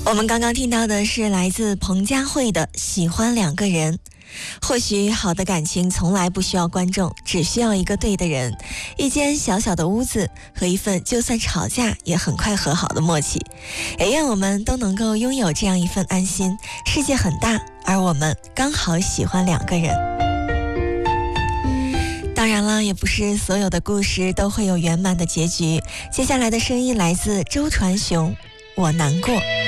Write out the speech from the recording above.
我们刚刚听到的是来自彭佳慧的《喜欢两个人》。或许好的感情从来不需要观众，只需要一个对的人，一间小小的屋子和一份就算吵架也很快和好的默契。也愿我们都能够拥有这样一份安心。世界很大，而我们刚好喜欢两个人。当然了，也不是所有的故事都会有圆满的结局。接下来的声音来自周传雄，我难过。